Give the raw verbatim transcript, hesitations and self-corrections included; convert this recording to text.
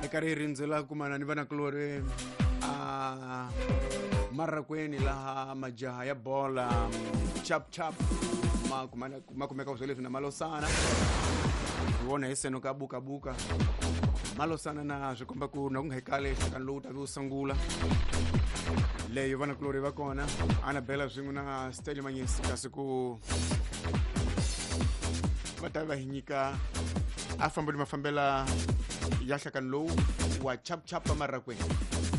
Ekari rindzela kumana ni vana kulore a Marakweni laha majaha ya bola chap chap ma kumana makumeka uzolefu na malo sana uone hiseno kabuka buka malo sana na zikomba ku na kungekale kan luta kusangula leyo vana kulore vakona Anabella swinguna stadium manyisi kasiku batava hinyika afambuli mafambela yasha kan low wa chap chap Marakweni